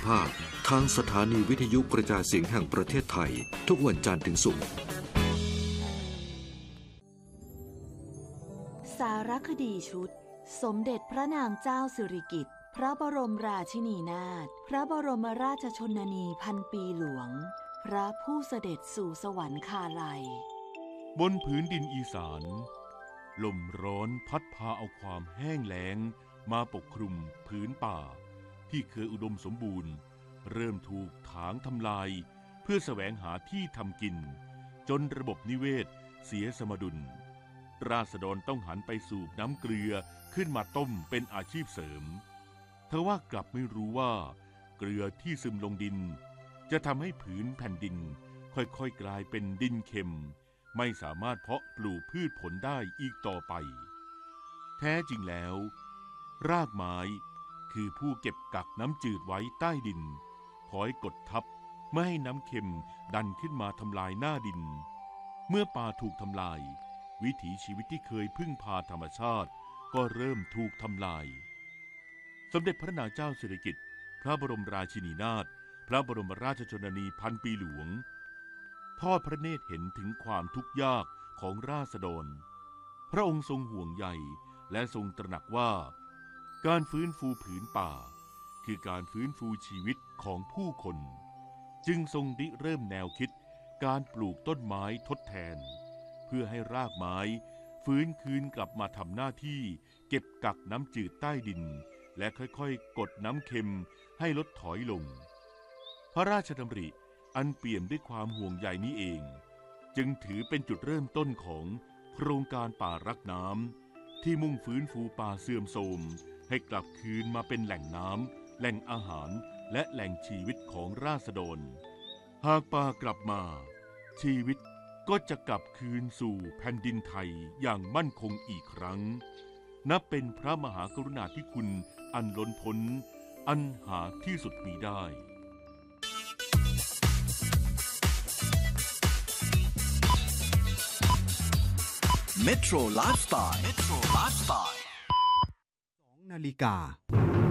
ภาพทางสถานีวิทยุกระจายเสียงแห่งประเทศไทยทุกวันจันทร์ถึงศุกร์สารคดีชุดสมเด็จพระนางเจ้าสิริกิติ์พระบรมราชินีนาถพระบรมราชชนนีพันปีหลวงพระผู้เสด็จสู่สวรรคาลัยบนผืนดินอีสานลมร้อนพัดพาเอาความแห้งแล้งมาปกคลุมผืนป่าที่เคยอุดมสมบูรณ์เริ่มถูกถางทำลายเพื่อแสวงหาที่ทำกินจนระบบนิเวศเสียสมดุลราษฎรต้องหันไปสูบน้ำเกลือขึ้นมาต้มเป็นอาชีพเสริมทว่ากลับไม่รู้ว่าเกลือที่ซึมลงดินจะทำให้ผืนแผ่นดินค่อยๆกลายเป็นดินเค็มไม่สามารถเพาะปลูกพืชผลได้อีกต่อไปแท้จริงแล้วรากไม้คือผู้เก็บกักน้ำจืดไว้ใต้ดินคอยกดทับไม่ให้น้ำเค็มดันขึ้นมาทำลายหน้าดินเมื่อป่าถูกทำลายวิถีชีวิตที่เคยพึ่งพาธรรมชาติก็เริ่มถูกทำลายสมเด็จพระนางเจ้าสิริกิติ์พระบรมราชินีนาถพระบรมราชชนนีพันปีหลวงทอดพระเนตรเห็นถึงความทุกข์ยากของราษฎรพระองค์ทรงห่วงใยและทรงตระหนักว่าการฟื้นฟูผืนป่าคือการฟื้นฟูชีวิตของผู้คนจึงทรงริเริ่มแนวคิดการปลูกต้นไม้ทดแทนเพื่อให้รากไม้ฟื้นคืนกลับมาทำหน้าที่เก็บกักน้ำจืดใต้ดินและค่อยๆกดน้ำเค็มให้ลดถอยลงพระราชดำริอันเปี่ยมด้วยความห่วงใยนี้เองจึงถือเป็นจุดเริ่มต้นของโครงการป่ารักน้ำที่มุ่งฟื้นฟูป่าเสื่อมโทรมให้กลับคืนมาเป็นแหล่งน้ำแหล่งอาหารและแหล่งชีวิตของราษฎรหากป่ากลับมาชีวิตก็จะกลับคืนสู่แผ่นดินไทยอย่างมั่นคงอีกครั้งนับเป็นพระมหากรุณาธิคุณอันล้นพ้นอันหาที่สุดมิได้ Metro Lifestyle 2 นาฬิกา